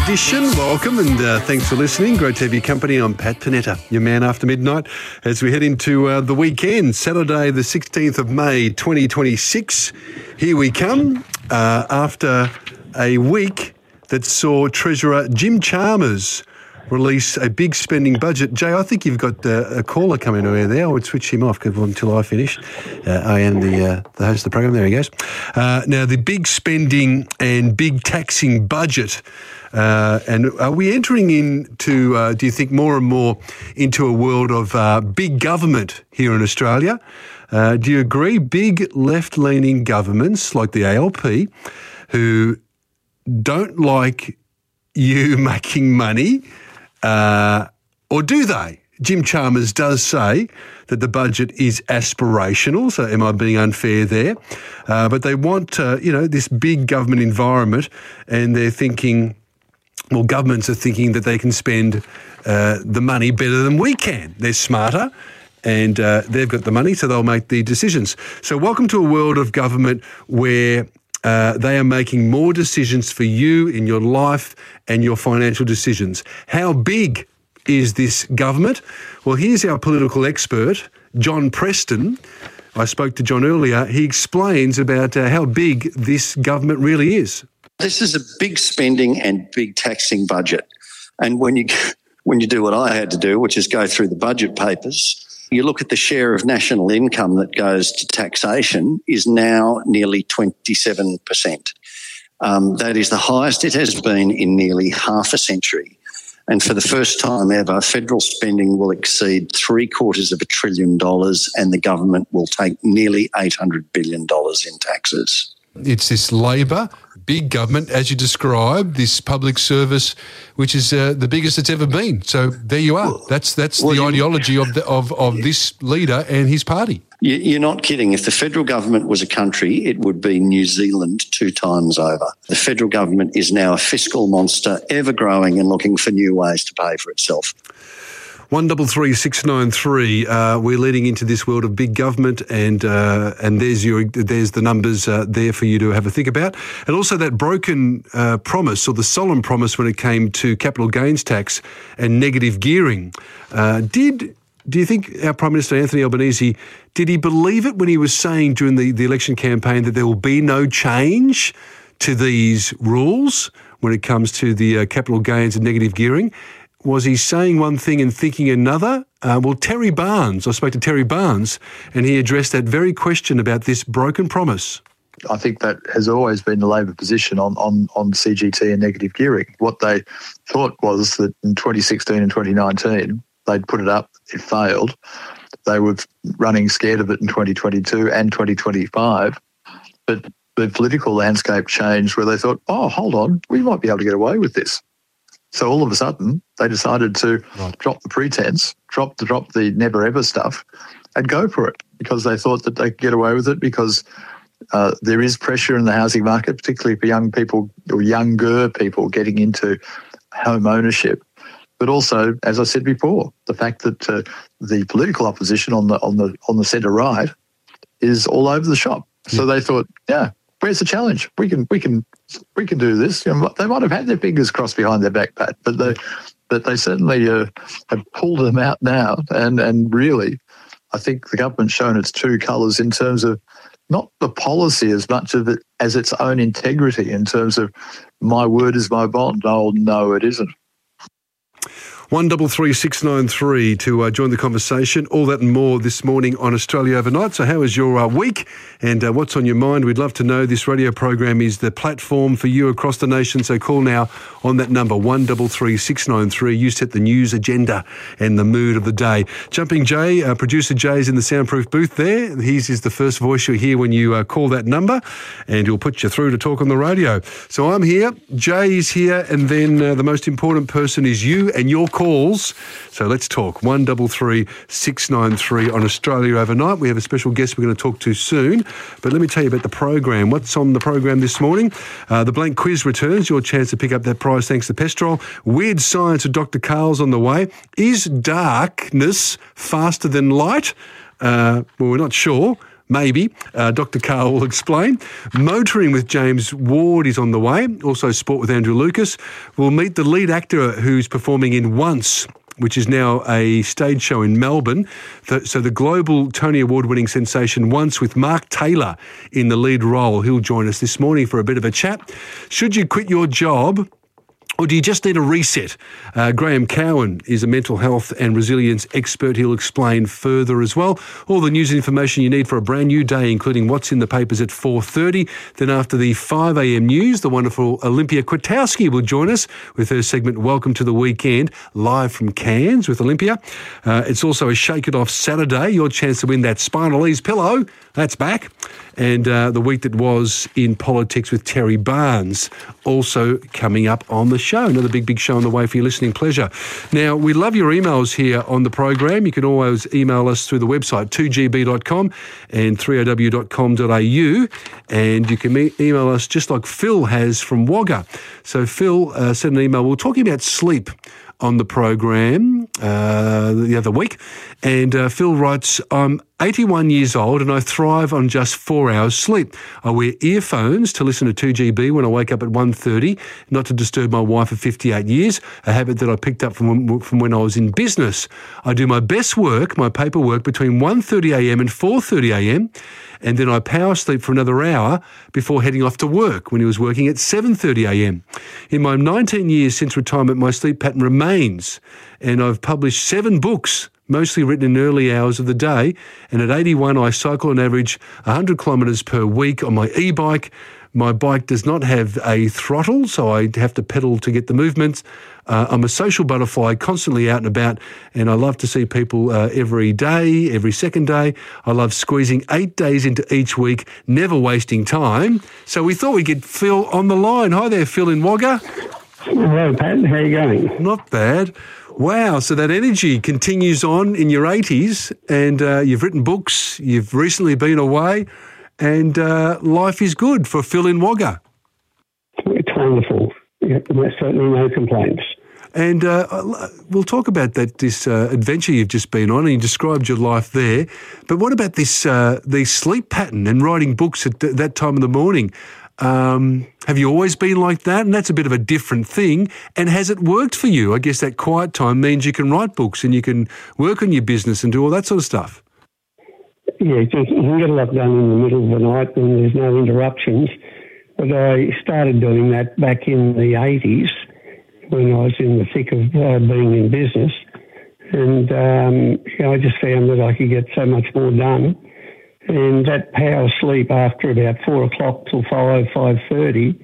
edition. Welcome and thanks for listening. Great to have your company. I'm Pat Panetta, your man after midnight, as we head into the weekend, Saturday the 16th of May 2026. Here we come after a week that saw Treasurer Jim Chalmers release a big spending budget. Jay, I think you've got a caller coming over there. I would switch him off until I finish. I am the host of the program. There he goes. Now, the big spending and big taxing budget. And are we entering into, do you think, more and more into a world of big government here in Australia? Do you agree? Big left-leaning governments like the ALP who don't like you making money, or do they? Jim Chalmers does say that the budget is aspirational, so am I being unfair there? But they want, this big government environment, and they're thinking, well, governments are thinking that they can spend the money better than we can. They're smarter and they've got the money, so they'll make the decisions. So welcome to a world of government where they are making more decisions for you in your life and your financial decisions. How big is this government? Well, here's our political expert, John Preston. I spoke to John earlier. He explains about how big this government really is. This is a big spending and big taxing budget. And when you do what I had to do, which is go through the budget papers, you look at the share of national income that goes to taxation is now nearly 27%. That is the highest it has been in nearly half a century. And for the first time ever, federal spending will exceed $750 billion and the government will take nearly $800 billion in taxes. It's this Labor, big government, as you described, this public service, which is the biggest it's ever been. So there you are. That's the ideology of this leader and his party. You're not kidding. If the federal government was a country, it would be New Zealand 2 times over. The federal government is now a fiscal monster, ever growing and looking for new ways to pay for itself. 133693. We're leading into this world of big government, and there's the numbers there for you to have a think about, and also that broken promise, or the solemn promise, when it came to capital gains tax and negative gearing. Do you think our Prime Minister Anthony Albanese, did he believe it when he was saying during the election campaign that there will be no change to these rules when it comes to the capital gains and negative gearing? Was he saying one thing and thinking another? Well, Terry Barnes, I spoke to Terry Barnes, and he addressed that very question about this broken promise. I think that has always been the Labor position on CGT and negative gearing. What they thought was that in 2016 and 2019, they'd put it up, it failed. They were running scared of it in 2022 and 2025. But the political landscape changed where they thought, oh, hold on, we might be able to get away with this. So all of a sudden, they decided to drop the pretense, drop the never-ever stuff and go for it, because they thought that they could get away with it because there is pressure in the housing market, particularly for young people or younger people getting into home ownership. But also, as I said before, the fact that the political opposition on the centre-right is all over the shop. So they thought, yeah, where's the challenge? We can do this. You know, they might have had their fingers crossed behind their back, Pat, but they certainly have pulled them out now. And really, I think the government's shown its true colours in terms of not the policy as much of it as its own integrity in terms of my word is my bond. Oh, no, it isn't. 133693 to join the conversation. All that and more this morning on Australia Overnight. So how was your week and what's on your mind? We'd love to know. This radio program is the platform for you across the nation. So call now on that number, 133693. You set the news agenda and the mood of the day. Jumping Jay, producer Jay's in the soundproof booth there. His is the first voice you'll hear when you call that number, and he'll put you through to talk on the radio. So I'm here, Jay is here, and then the most important person is you and your calls. So let's talk. 133693 on Australia Overnight. We have a special guest we're going to talk to soon. But let me tell you about the program. What's on the program this morning? The blank quiz returns. Your chance to pick up that prize thanks to Pestrol. Weird Science with Dr. Carl's on the way. Is darkness faster than light? Well, we're not sure. maybe. Dr. Carl will explain. Motoring with James Ward is on the way. Also Sport with Andrew Lucas. We'll meet the lead actor who's performing in Once, which is now a stage show in Melbourne. So the global Tony Award-winning sensation Once, with Mark Taylor in the lead role. He'll join us this morning for a bit of a chat. Should you quit your job, or do you just need a reset? Graham Cowan is a mental health and resilience expert. He'll explain further as well. All the news and information you need for a brand new day, including what's in the papers at 4:30. Then after the 5 a.m. news, the wonderful Olympia Kwiatkowski will join us with her segment Welcome to the Weekend, live from Cairns with Olympia. It's also a Shake It Off Saturday, your chance to win that Spinal Ease pillow. That's back. And the week that was in politics with Terry Barnes, also coming up on the show. Another big show on the way for your listening pleasure. Now, we love your emails here on the program. You can always email us through the website 2gb.com and 3ow.com.au, and you can email us just like Phil has from Wagga. So Phil sent an email. We're talking about sleep on the program the other week, and Phil writes, I'm 81 years old and I thrive on just 4 hours sleep. I wear earphones to listen to 2GB when I wake up at 1:30, not to disturb my wife of 58 years, a habit that I picked up from when I was in business. I do my best work, my paperwork, between 1:30am and 4:30am, and then I power sleep for another hour before heading off to work when he was working at 7:30am. In my 19 years since retirement, my sleep pattern remains, and I've published 7 books, mostly written in early hours of the day, and at 81 I cycle on average 100 kilometres per week on my e-bike. My bike does not have a throttle, so I have to pedal to get the movements. I'm a social butterfly, constantly out and about, and I love to see people every day, every second day. I love squeezing 8 days into each week, never wasting time. So we thought we'd get Phil on the line. Hi there, Phil in Wagga. Hello, Pat. How are you going? Not bad. Wow, so that energy continues on in your 80s, and you've written books, you've recently been away, and life is good for Phil in Wagga. It's wonderful. Yeah, certainly no complaints. And we'll talk about this adventure you've just been on, and you described your life there. But what about this sleep pattern and writing books at that time of the morning? Have you always been like that? And that's a bit of a different thing. And has it worked for you? I guess that quiet time means you can write books and you can work on your business and do all that sort of stuff. Yeah, you can get a lot done in the middle of the night when there's no interruptions. But I started doing that back in the 80s when I was in the thick of being in business. And I just found that I could get so much more done. And that power sleep after about 4 o'clock till 5:30,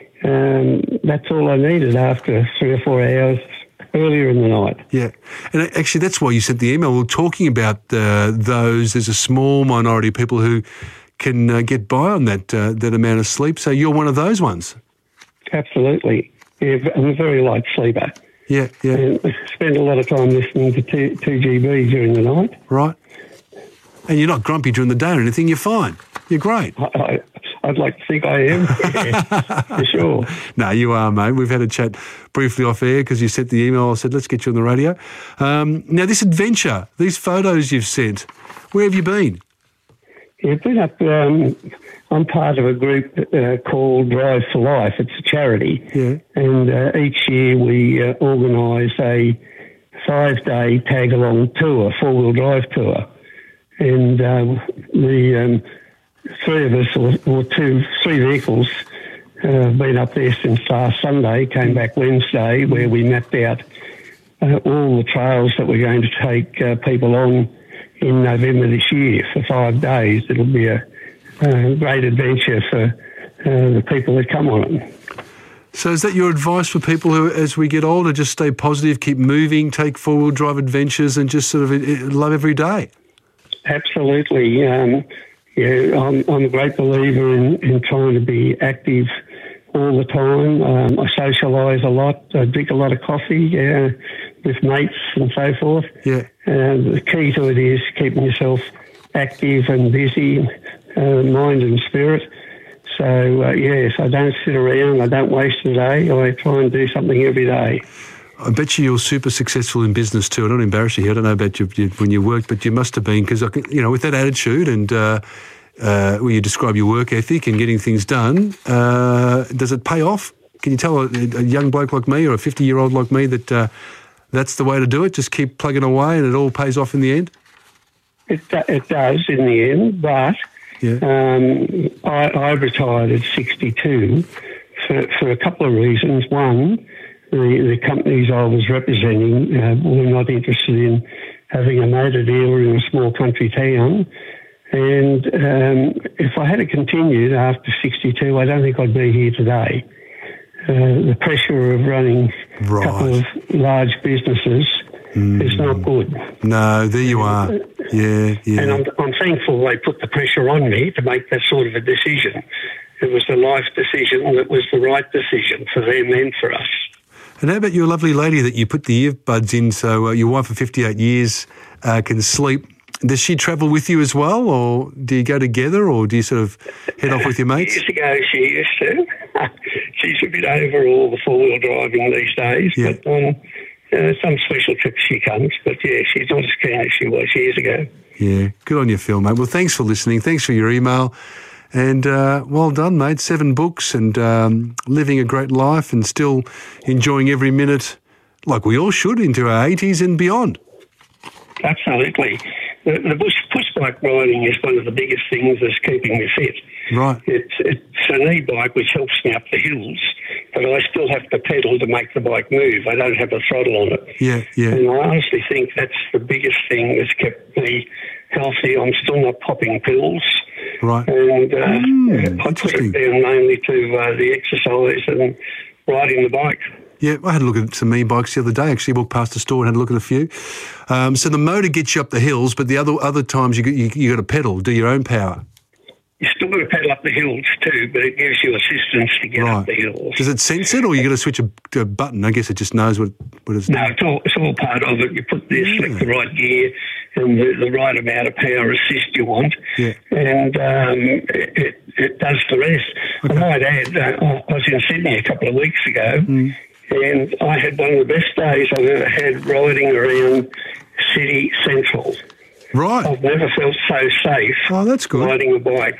that's all I needed after 3 or 4 hours earlier in the night. Yeah. And actually, that's why you sent the email. We're talking about those. There's a small minority of people who can get by on that amount of sleep. So you're one of those ones. Absolutely. Yeah, I'm a very light sleeper. Yeah. And I spend a lot of time listening to 2GB during the night. Right. And you're not grumpy during the day or anything. You're fine. You're great. I'd like to think I am, for sure. No, you are, mate. We've had a chat briefly off air because you sent the email. I said, let's get you on the radio. Now, this adventure, these photos you've sent, where have you been? Yeah, I've been up. I'm part of a group called Drive for Life. It's a charity. Yeah. And each year we organise a 5-day tag-along tour, 4-wheel drive tour. And the three of us, or 3 vehicles, have been up there since last Sunday, came back Wednesday, where we mapped out all the trails that we're going to take people on in November this year for 5 days. It'll be a great adventure for the people that come on it. So is that your advice for people who, as we get older, just stay positive, keep moving, take 4-wheel drive adventures and just sort of love every day? Absolutely. I'm a great believer in trying to be active all the time. I socialise a lot. I drink a lot of coffee with mates and so forth. Yeah. The key to it is keeping yourself active and busy, mind and spirit. So, yes, I don't sit around. I don't waste a day. I try and do something every day. I bet you're super successful in business too. I don't embarrass you here. I don't know about you when you worked, but you must have been, because with that attitude and where you describe your work ethic and getting things done. Does it pay off? Can you tell a young bloke like me or a 50-year-old like me that that's the way to do it? Just keep plugging away and it all pays off in the end? It does in the end, but I retired at 62 for a couple of reasons. One, the companies I was representing were not interested in having a motor dealer in a small country town. And if I had continued after 62, I don't think I'd be here today. The pressure of running a couple of large businesses is not good. No, there you are. Yeah. And I'm thankful they put the pressure on me to make that sort of a decision. It was the life decision that was the right decision for them and for us. And how about your lovely lady that you put the earbuds in so your wife of 58 years can sleep? Does she travel with you as well, or do you go together, or do you sort of head off with your mates? Years ago she used to. She's a bit over all the four-wheel driving these days, but some special trips she comes. But she's not as keen as she was years ago. Yeah, good on you, Phil, mate. Well, thanks for listening. Thanks for your email. And well done, mate. 7 books and living a great life and still enjoying every minute like we all should into our 80s and beyond. Absolutely. The push bike riding is one of the biggest things that's keeping me fit. Right. It's an e-bike which helps me up the hills, but I still have to pedal to make the bike move. I don't have a throttle on it. Yeah. And I honestly think that's the biggest thing that's kept me healthy. I'm still not popping pills. Right. And I put it down mainly to the exercise and riding the bike. Yeah, I had a look at some e-bikes the other day. Actually, walked past the store and had a look at a few. So the motor gets you up the hills, but the other times you got to pedal, do your own power. You still got to pedal up the hills too, but it gives you assistance to get up the hills. Does it sense it, or you got to switch a button? I guess it just knows what it's doing. No, it's all part of it. You put select the right gear and the right amount of power assist you want, and it does the rest. Okay. I might add, I was in Sydney a couple of weeks ago, and I had one of the best days I've ever had riding around city central. Right. I've never felt so safe. Oh, that's good. Riding a bike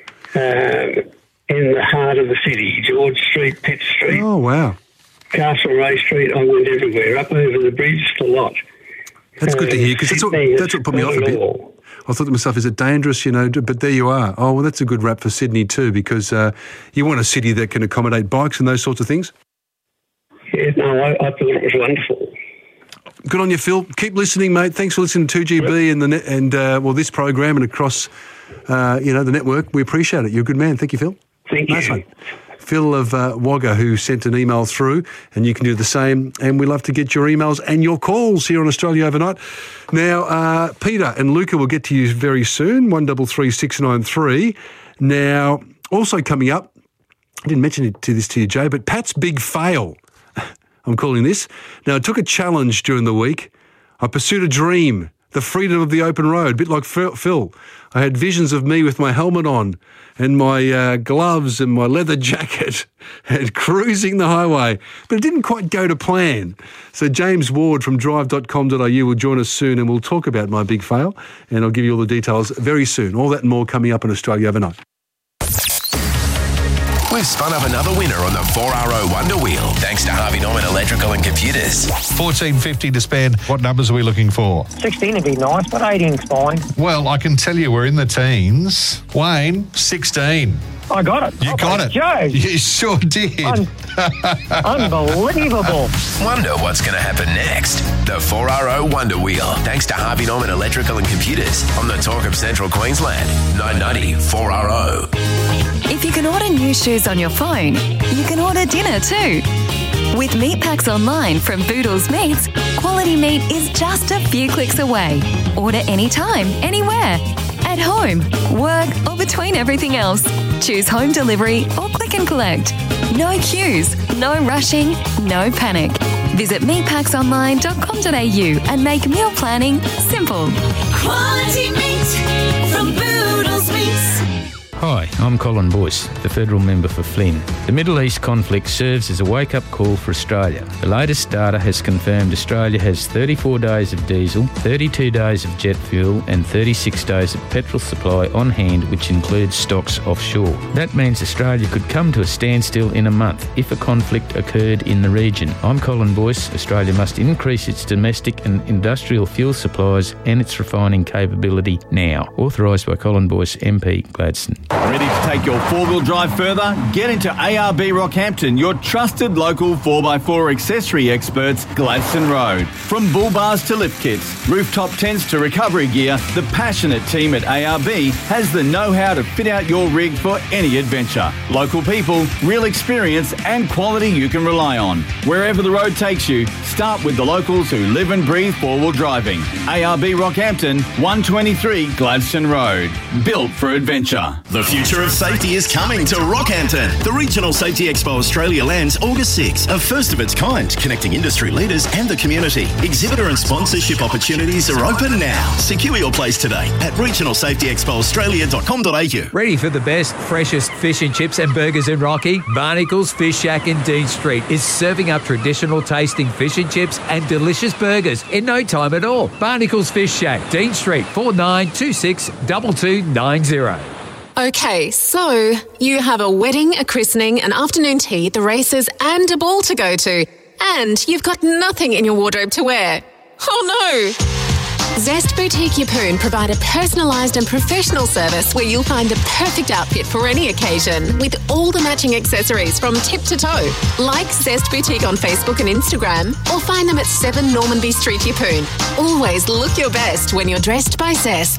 in the heart of the city, George Street, Pitt Street. Oh, wow. Castlereagh Street, I went everywhere, up over the bridge to Lot. That's good to hear, because that's what put me off a bit. I thought to myself, is it dangerous, but there you are. Oh, well, that's a good rap for Sydney too, because you want a city that can accommodate bikes and those sorts of things. Yeah, no, I thought it was wonderful. Good on you, Phil. Keep listening, mate. Thanks for listening to 2GB and this program and across, the network. We appreciate it. You're a good man. Thank you, Phil. Thank you. Nice one. Phil of Wagga, who sent an email through, and you can do the same. And we love to get your emails and your calls here on Australia Overnight. Now, Peter and Luca will get to you very soon, 133693. Now, also coming up, I didn't mention it to you, Jay, but Pat's big fail. I'm calling this. Now, I took a challenge during the week. I pursued a dream, the freedom of the open road, a bit like Phil. I had visions of me with my helmet on and my gloves and my leather jacket and cruising the highway, but it didn't quite go to plan. So James Ward from drive.com.au will join us soon, and we'll talk about my big fail, and I'll give you all the details very soon. All that and more coming up on Australia Overnight. We've spun up another winner on the 4RO Wonder Wheel, thanks to Harvey Norman Electrical and Computers. $14.50 to spend. What numbers are we looking for? 16 would be nice, but 18's fine. Well, I can tell you we're in the teens. Wayne, 16. I got it. You got it. Joe. You sure did. Unbelievable. Wonder what's going to happen next. The 4RO Wonder Wheel, thanks to Harvey Norman Electrical and Computers on the Talk of Central Queensland. 990 4RO. If you can order new shoes on your phone, you can order dinner too. With Meat Packs Online from Boodles Meats, quality meat is just a few clicks away. Order anytime, anywhere. At home, work, or between everything else. Choose home delivery or click and collect. No queues, no rushing, no panic. Visit meatpacksonline.com.au and make meal planning simple. Quality meat from Boodles Meats. Hi, I'm Colin Boyce, the federal member for Flynn. The Middle East conflict serves as a wake-up call for Australia. The latest data has confirmed Australia has 34 days of diesel, 32 days of jet fuel and 36 days of petrol supply on hand, which includes stocks offshore. That means Australia could come to a standstill in a month if a conflict occurred in the region. I'm Colin Boyce. Australia must increase its domestic and industrial fuel supplies and its refining capability now. Authorised by Colin Boyce, MP, Gladstone. Ready to take your four-wheel drive further? Get into ARB Rockhampton, your trusted local 4x4 accessory experts, Gladstone Road. From bull bars to lift kits, rooftop tents to recovery gear, the passionate team at ARB has the know-how to fit out your rig for any adventure. Local people, real experience and quality you can rely on. Wherever the road takes you, start with the locals who live and breathe four-wheel driving. ARB Rockhampton, 123 Gladstone Road. Built for adventure. The future of safety is coming to Rockhampton. The Regional Safety Expo Australia lands August 6, a first of its kind, connecting industry leaders and the community. Exhibitor and sponsorship opportunities are open now. Secure your place today at regionalsafetyexpoaustralia.com.au. Ready for the best, freshest fish and chips and burgers in Rocky? Barnacles Fish Shack in Dean Street is serving up traditional tasting fish and chips and delicious burgers in no time at all. Barnacles Fish Shack, Dean Street, 4926 2290. Okay, so you have a wedding, a christening, an afternoon tea, the races and a ball to go to. And you've got nothing in your wardrobe to wear. Oh no! Zest Boutique Yeppoon provide a personalised and professional service where you'll find the perfect outfit for any occasion with all the matching accessories from tip to toe. Like Zest Boutique on Facebook and Instagram or find them at 7 Normanby Street, Yeppoon. Always look your best when you're dressed by Zest.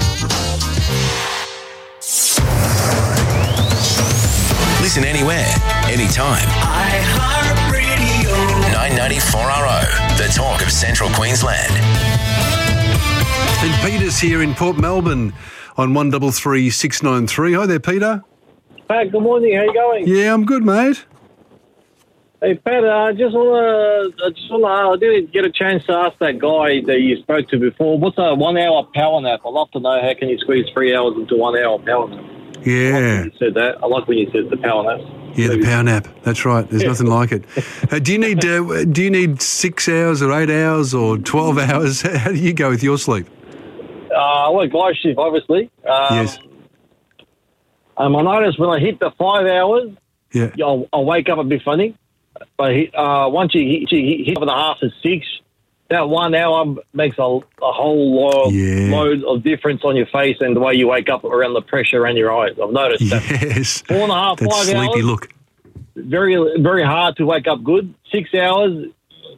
Listen anywhere, anytime. iHeartRadio. 994RO, the talk of Central Queensland. And Peter's here in Port Melbourne on 133 693. Hi there, Peter. Pat, good morning. How you going? Yeah, I'm good, mate. Hey, Pat, I didn't get a chance to ask that guy that you spoke to before. What's a 1 hour power nap? I'd love to know how can you squeeze 3 hours into 1 hour power nap. Yeah. You said that. I like when you said the power nap. Yeah, the power nap. That's right. There's nothing like it. Do you need 6 hours or 8 hours or 12 hours? How do you go with your sleep? I work night shift, obviously. Yes. I notice when I hit the 5 hours, I'll wake up a bit funny. But once you hit 5.5 to 6, that 1 hour makes a whole load of difference on your face and the way you wake up around the pressure around your eyes. I've noticed that. Yes. 4.5, 5 hours. Sleepy look. Very, very hard to wake up good. 6 hours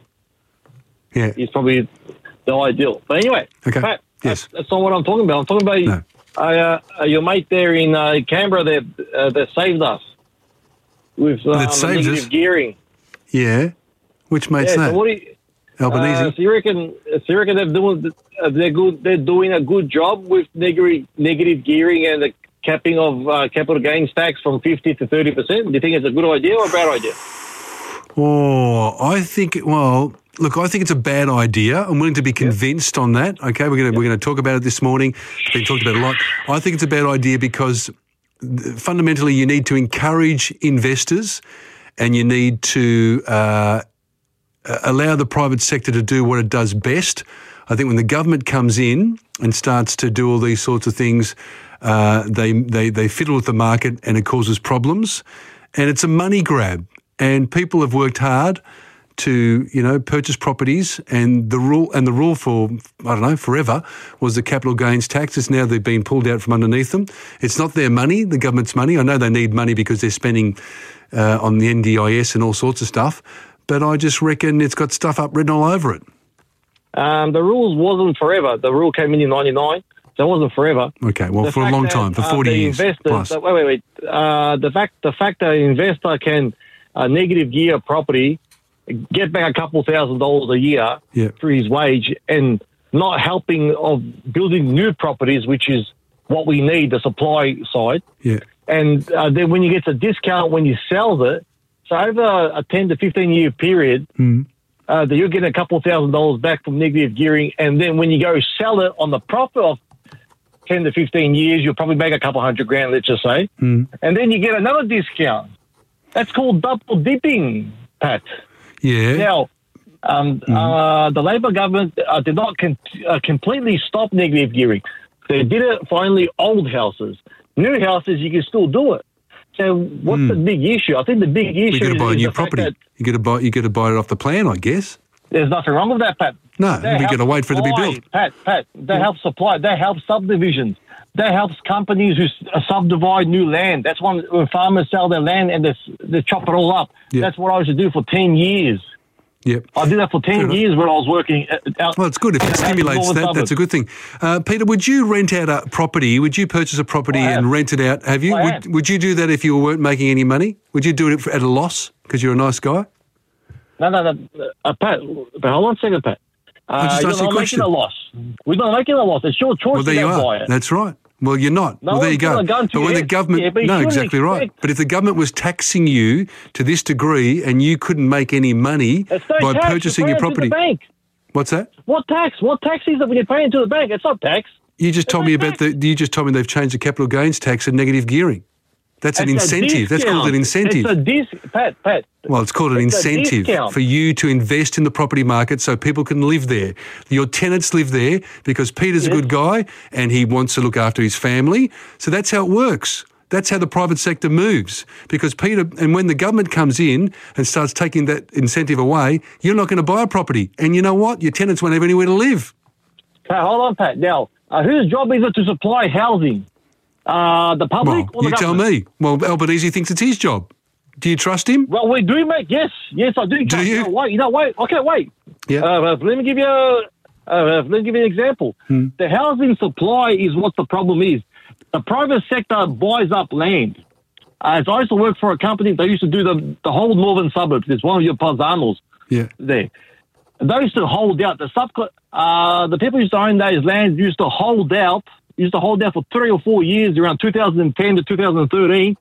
is probably the ideal. But anyway, Pat, that's not what I'm talking about. I'm talking about your mate there in Canberra that saved us with negative gearing. Yeah. Which mate's that? So Albanese. So you reckon they're doing a good job with negative gearing and the capping of capital gains tax from 50 to 30%? Do you think it's a good idea or a bad idea? I think it's a bad idea. I'm willing to be convinced on that. Okay, we're going to talk about it this morning. It's been talked about a lot. I think it's a bad idea because fundamentally you need to encourage investors and you need to allow the private sector to do what it does best. I think when the government comes in and starts to do all these sorts of things, they fiddle with the market and it causes problems. And it's a money grab. And people have worked hard to, purchase properties, and the rule for, forever was the capital gains taxes. Now they've been pulled out from underneath them. It's not their money, the government's money. I know they need money because they're spending on the NDIS and all sorts of stuff, but I just reckon it's got stuff written all over it. The rules wasn't forever. The rule came in 99, so it wasn't forever. Okay, well, for a long time, for 40 years plus. Wait. The fact that an investor can negative gear a property, get back a couple $1,000s a year through his wage, and not helping of building new properties, which is what we need, the supply side. Yeah. And then when you get a discount when you sell it, so over a 10 to 15 year period, you're getting a couple $1,000s back from negative gearing, and then when you go sell it on the profit of 10 to 15 years, you'll probably make a couple $100,000, let's just say. And then you get another discount. That's called double dipping, Pat. Yeah. Now, the Labor government did not completely stop negative gearing. They did it for only old houses. New houses, you can still do it. So what's the big issue? I think the big issue is... You've got to buy a new property. You got to buy it off the plan, I guess. There's nothing wrong with that, Pat. No, we've got to wait for it to be built. Pat, they help supply. They help subdivisions. That helps companies who subdivide new land. That's when farmers sell their land and they chop it all up. Yep. That's what I used to do for 10 years. Yep. I did that for 10 years when I was working out. Well, it's good. If it stimulates that, that's a good thing. Peter, would you rent out a property? Would you purchase a property and rent it out? Have you? Would you do that if you weren't making any money? Would you do it at a loss because you're a nice guy? No. Pat, hold on a second, Pat. You're not making a loss. We're not making a loss. It's your choice to buy it. That's right. Well, you're not. No, well, there you go. But when the government... no, exactly right. But if the government was taxing you to this degree and you couldn't make any money by purchasing your property... What's that? What tax? What tax is it when you're paying to the bank? It's not tax. You just told me they've changed the capital gains tax and negative gearing. That's an incentive. That's called an incentive. Pat. Well, it's called an incentive for you to invest in the property market so people can live there. Your tenants live there because Peter's a good guy and he wants to look after his family. So that's how it works. That's how the private sector moves. Because Peter, and when the government comes in and starts taking that incentive away, you're not going to buy a property. And you know what? Your tenants won't have anywhere to live. Pat, hold on, Pat. Now, whose job is it to supply housing? The public or the government? You tell me. Well, Albanese thinks it's his job. Do you trust him? Well, we do yes, I do. Do you? Wait. Okay, wait. Yeah. Let me give you an example. The housing supply is what the problem is. The private sector buys up land. As I used to work for a company, they used to do the whole northern suburbs. There's one of your Paisanos there. They used to hold out. The people who used to own those lands used to hold out for 3 or 4 years, around 2010 to 2013,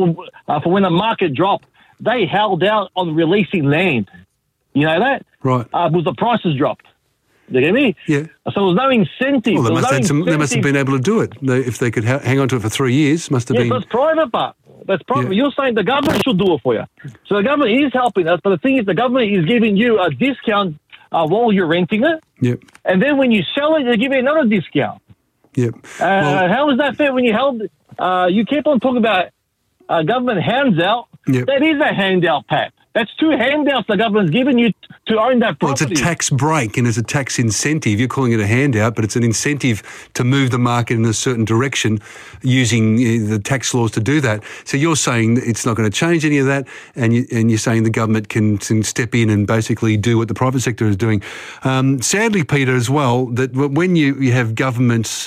for when the market dropped. They held out on releasing land. You know that? Right. Because the prices dropped. You get me? Yeah. So there was no incentive. Well, they must have been able to do it. If they could hang on to it for 3 years, must have been... That's private, but that's private. Yeah. You're saying the government should do it for you. So the government is helping us, but the thing is the government is giving you a discount while you're renting it. Yep. And then when you sell it, they give you another discount. Yep. How is that fair when you held... you keep on talking about government handout. Yep. That is a handout, Pat. That's 2 handouts the government's given you to own that property. Well, it's a tax break and it's a tax incentive. You're calling it a handout, but it's an incentive to move the market in a certain direction using the tax laws to do that. So you're saying it's not going to change any of that, and you're saying the government can step in and basically do what the private sector is doing. Sadly, Peter, as well, that when you have governments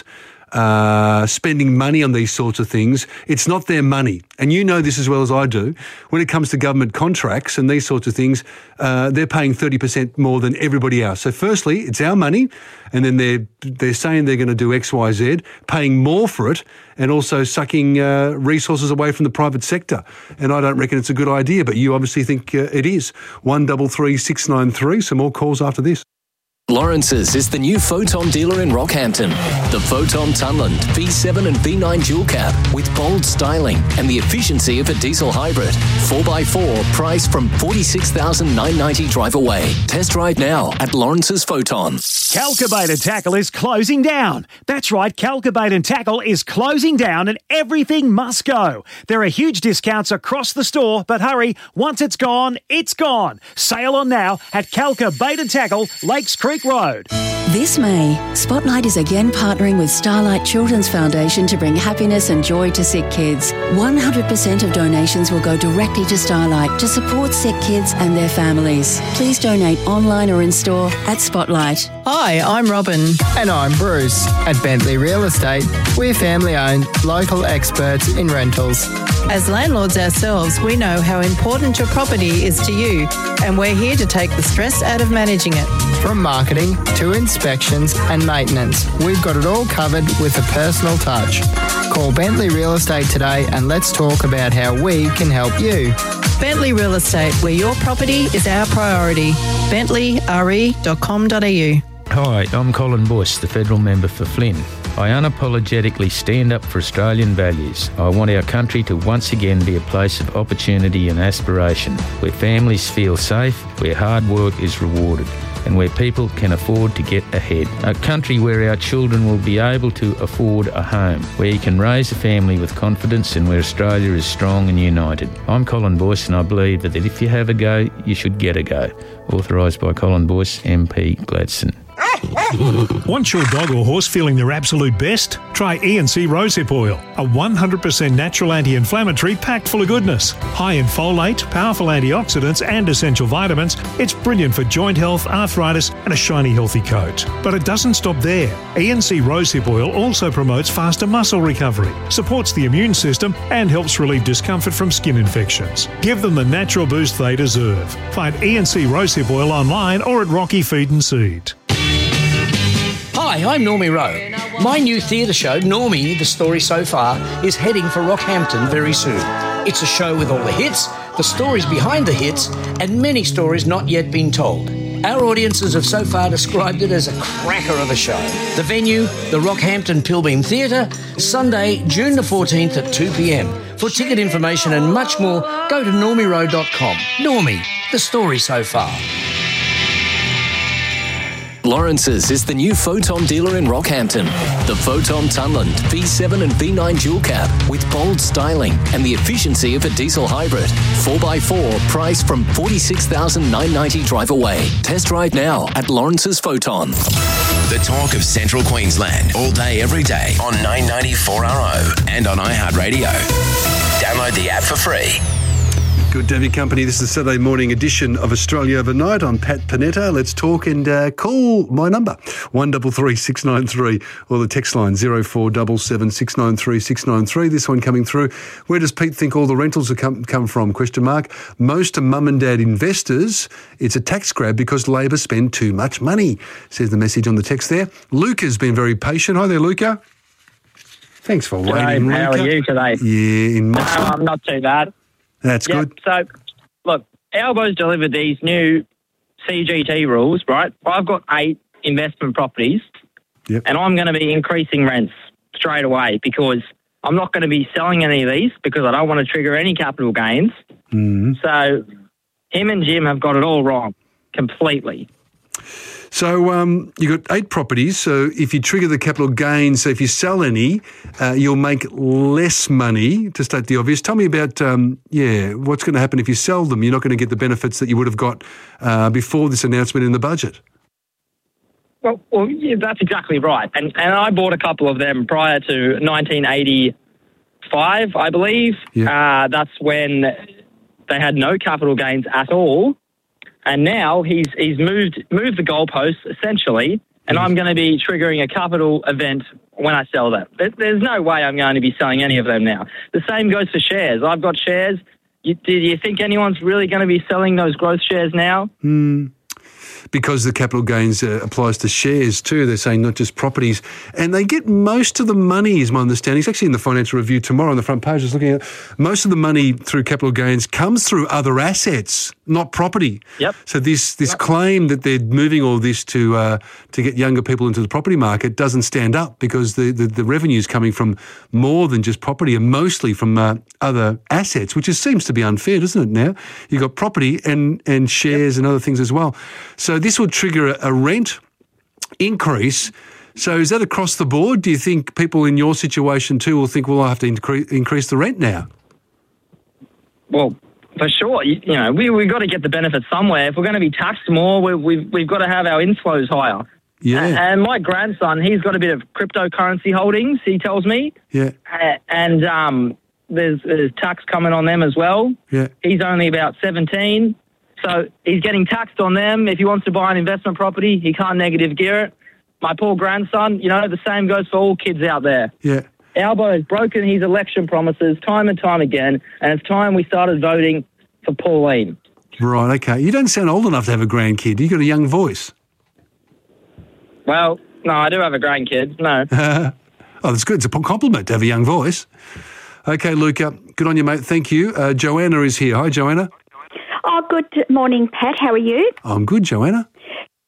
spending money on these sorts of things, it's not their money. And you know this as well as I do. When it comes to government contracts and these sorts of things, they're paying 30% more than everybody else. So firstly, it's our money, and then they're saying they're going to do X, Y, Z, paying more for it, and also sucking resources away from the private sector. And I don't reckon it's a good idea, but you obviously think it is. 133 693. Some more calls after this. Lawrence's is the new Photon dealer in Rockhampton. The Photon Tunland V7 and V9 dual cab with bold styling and the efficiency of a diesel hybrid. 4x4 priced from $46,990 drive away. Test drive now at Lawrence's Photon. Calcabait and Tackle is closing down. That's right, Calcabait and Tackle is closing down and everything must go. There are huge discounts across the store, but hurry, once it's gone, it's gone. Sale on now at Calcabait and Tackle, Lakes Creek Road. This May, Spotlight is again partnering with Starlight Children's Foundation to bring happiness and joy to sick kids. 100% of donations will go directly to Starlight to support sick kids and their families. Please donate online or in store at Spotlight. Hi, I'm Robin. And I'm Bruce. At Bentley Real Estate, we're family-owned, local experts in rentals. As landlords ourselves, we know how important your property is to you, and we're here to take the stress out of managing it. From marketing to inspections and maintenance, we've got it all covered with a personal touch. Call Bentley Real Estate today and let's talk about how we can help you. Bentley Real Estate, where your property is our priority. bentleyre.com.au. Hi, I'm Colin Bush, the federal member for Flynn. I unapologetically stand up for Australian values. I want our country to once again be a place of opportunity and aspiration, where families feel safe, where hard work is rewarded, and where people can afford to get ahead. A country where our children will be able to afford a home, where you can raise a family with confidence and where Australia is strong and united. I'm Colin Boyce and I believe that if you have a go, you should get a go. Authorised by Colin Boyce, MP Gladstone. Want your dog or horse feeling their absolute best? Try E&C Rosehip Oil, a 100% natural anti-inflammatory packed full of goodness. High in folate, powerful antioxidants and essential vitamins, it's brilliant for joint health, arthritis and a shiny healthy coat. But it doesn't stop there. E&C Rosehip Oil also promotes faster muscle recovery, supports the immune system and helps relieve discomfort from skin infections. Give them the natural boost they deserve. Find E&C Rosehip Oil online or at Rocky Feed and Seed. Hi, I'm Normie Rowe. My new theatre show, Normie, The Story So Far, is heading for Rockhampton very soon. It's a show with all the hits, the stories behind the hits, and many stories not yet been told. Our audiences have so far described it as a cracker of a show. The venue, the Rockhampton Pilbeam Theatre, Sunday, June the 14th at 2 p.m. For ticket information and much more, go to normierowe.com. Normie, The Story So Far. Lawrence's is the new Photon dealer in Rockhampton. The Photon Tunland V7 and V9 dual cab with bold styling and the efficiency of a diesel hybrid. 4x4 priced from $46,990 drive away. Test drive now at Lawrence's Photon. The talk of Central Queensland, all day, every day on 990 4RO and on iHeartRadio. Download the app for free. Good to have your company. This is the Saturday morning edition of Australia Overnight. I'm Pat Panetta. Let's talk and call my number, 133 693, or the text line 0477 693 693. This one coming through. Where does Pete think all the rentals have come from? Question mark. Most are mum and dad investors. It's a tax grab because Labor spend too much money, says the message on the text there. Luca's been very patient. Hi there, Luca. Thanks for waiting, Luca. How are you today? Yeah, in I'm not too bad. That's good. So, look, Albo's delivered these new CGT rules, right? I've got 8 investment properties, and I'm going to be increasing rents straight away because I'm not going to be selling any of these because I don't want to trigger any capital gains. So him and Jim have got it all wrong completely. So you've got 8 properties. So if you trigger the capital gains, so if you sell any, you'll make less money, to state the obvious. Tell me about, what's going to happen if you sell them? You're not going to get the benefits that you would have got before this announcement in the budget. Well, yeah, that's exactly right. And I bought a couple of them prior to 1985, I believe. Yeah. That's when they had no capital gains at all. And now he's moved the goalposts, essentially, and I'm going to be triggering a capital event when I sell them. There's no way I'm going to be selling any of them now. The same goes for shares. I've got shares. Do you think anyone's really going to be selling those growth shares now? Because the capital gains applies to shares too. They're saying not just properties. And they get most of the money, is my understanding. It's actually in the Financial Review tomorrow on the front page. I was looking at most of the money through capital gains comes through other assets, not property. Yep. So this claim that they're moving all this to get younger people into the property market doesn't stand up because the revenue is coming from more than just property and mostly from other assets, which seems to be unfair, doesn't it now? You've got property and shares and other things as well. So this will trigger a rent increase. So is that across the board? Do you think people in your situation too will think, well, I have to increase the rent now? Well, for sure. We've got to get the benefits somewhere. If we're going to be taxed more, we've got to have our inflows higher. Yeah. And my grandson, he's got a bit of cryptocurrency holdings, he tells me. Yeah. And there's tax coming on them as well. Yeah. He's only about 17. So he's getting taxed on them. If he wants to buy an investment property, he can't negative gear it. My poor grandson, the same goes for all kids out there. Yeah. Albo has broken his election promises time and time again, and it's time we started voting for Pauline. Right, okay. You don't sound old enough to have a grandkid. You've got a young voice. Well, no, I do have a grandkid, no. Oh, that's good. It's a compliment to have a young voice. Okay, Luca, good on you, mate. Thank you. Joanna is here. Hi, Joanna. Oh, good morning, Pat. How are you? I'm good, Joanna.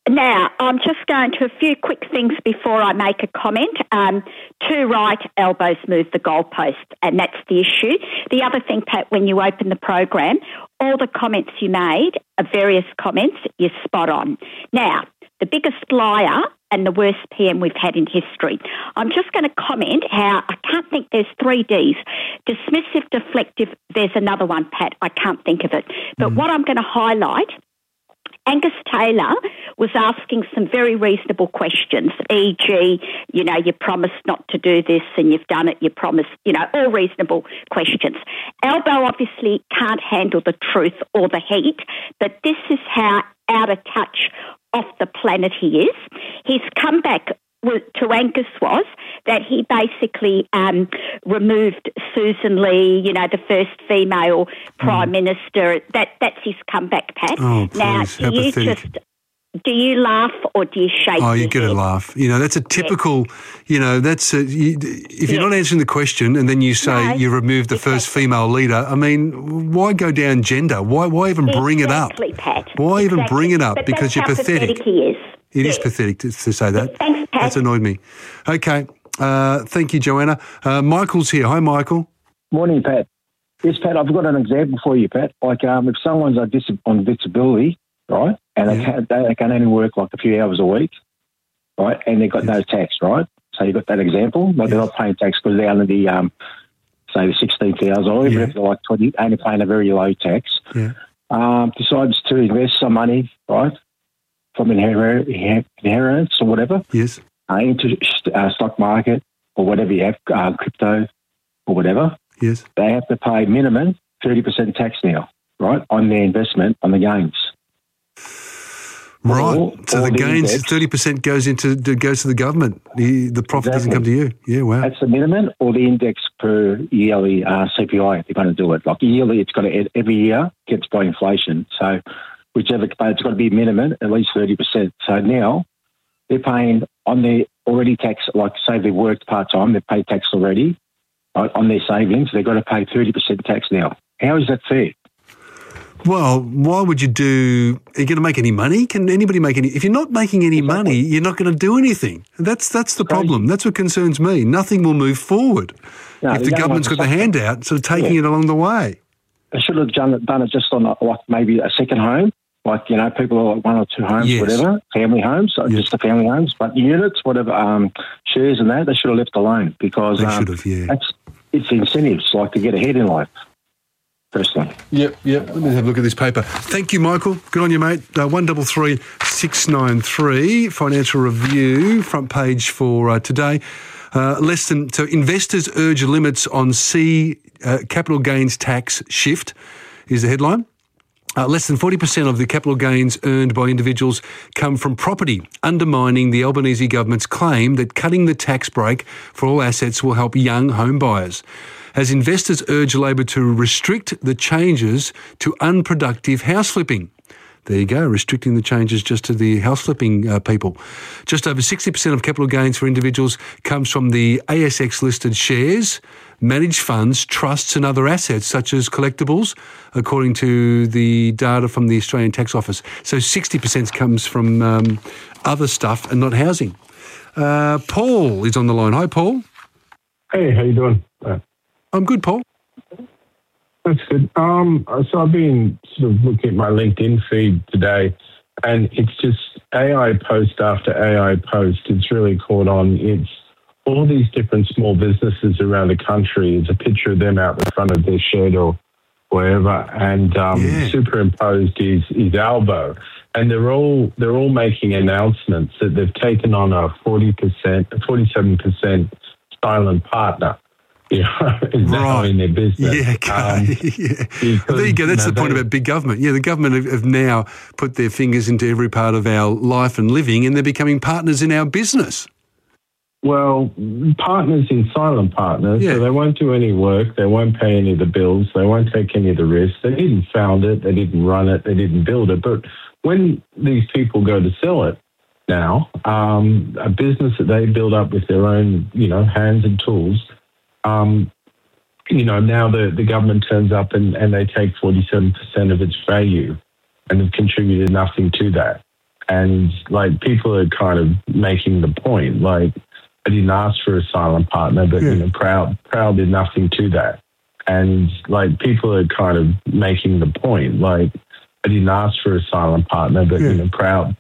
Now, I'm just going to a few quick things before I make a comment. Two right elbows move the goalpost, and that's the issue. The other thing, Pat, when you open the program, all the comments you made, various comments, you're spot on. Now, the biggest liar and the worst PM we've had in history. I'm just going to comment how I can't think there's 3 Ds. Dismissive, deflective, there's another one, Pat. I can't think of it. But what I'm going to highlight, Angus Taylor was asking some very reasonable questions, e.g., you know, you promised not to do this and you've done it, you promised, you know, all reasonable questions. Albo obviously can't handle the truth or the heat, but this is how out of touch off the planet he is. His comeback to Angus was that he basically removed Susan Lee, you know, the first female Prime Minister. That's his comeback, Pat. Oh, please, now, do you laugh or do you shake your you get a head? laugh. You know, that's a typical, you know, that's if you're not answering the question and then you say you removed the first female leader, I mean, why go down gender? Why even bring it up? Pat. Why even bring it up? But because that's you're how pathetic. He is. It is pathetic to say that. Thanks, Pat. That's annoyed me. Okay. Thank you, Joanna. Michael's here. Hi, Michael. Morning, Pat. Yes, Pat, I've got an example for you, Pat. Like if someone's on disability, right, and they can only work like a few hours a week, right, and they've got no tax, right? So you've got that example. Like they're not paying tax because they're under the, say, the 16,000 or even if they're like 20, only paying a very low tax. Yeah. Decides to invest some money, right, from inheritance or whatever. Yes. Into stock market or whatever you have, crypto or whatever. Yes. They have to pay minimum 30% tax now, right, on their investment on the gains. Right. So the gains, 30% goes to the government. The profit doesn't come to you. Yeah, wow. That's the minimum or the index per yearly CPI. They're going to do it. Like yearly, it's got to every year gets by inflation. So whichever, but it's got to be minimum at least 30%. So now they're paying on their already tax. Like say they worked part time, they pay tax already on their savings. They've got to pay 30% tax now. How is that fair? Well, why would you do? Are you going to make any money? Can anybody make any? If you're not making any money, you're not going to do anything. That's the problem. That's what concerns me. Nothing will move forward if the government's got the handout, sort of taking it along the way. They should have done it just on like maybe a second home, like you know, people are like 1 or 2 homes, whatever, family homes, just the family homes, but units, whatever, shares and that they should have left alone because they should have. It's incentives like to get ahead in life. Personally. Yep. Let me have a look at this paper. Thank you, Michael. Good on you, mate. 133 693 Financial Review, front page for today. So investors urge limits on capital gains tax shift is the headline. Less than 40% of the capital gains earned by individuals come from property, undermining the Albanese government's claim that cutting the tax break for all assets will help young home buyers. As investors urge Labor to restrict the changes to unproductive house flipping. There you go, restricting the changes just to the house flipping people. Just over 60% of capital gains for individuals comes from the ASX-listed shares, managed funds, trusts and other assets such as collectibles, according to the data from the Australian Tax Office. So 60% comes from other stuff and not housing. Paul is on the line. Hi, Paul. Hey, how you doing? I'm good, Paul. That's good. So I've been sort of looking at my LinkedIn feed today, and it's just AI post after AI post. It's really caught on. It's all these different small businesses around the country. It's a picture of them out the front of their shed or wherever, and superimposed is Albo, and they're all making announcements that they've taken on a 47% silent partner. Now in their business. Yeah, there you go. That's the point about big government. Yeah, the government have now put their fingers into every part of our life and living, and they're becoming partners in our business. Well, partners in silent partners, so they won't do any work, they won't pay any of the bills, they won't take any of the risks. They didn't found it, they didn't run it, they didn't build it. But when these people go to sell it now, a business that they build up with their own, hands and tools, now the government turns up and they take 47% of its value and have contributed nothing to that. And like people are kind of making the point, like I didn't ask for a silent partner, but you know, Proud did nothing to that. And like people are kind of making the point, like I didn't ask for a silent partner, but you know, Proud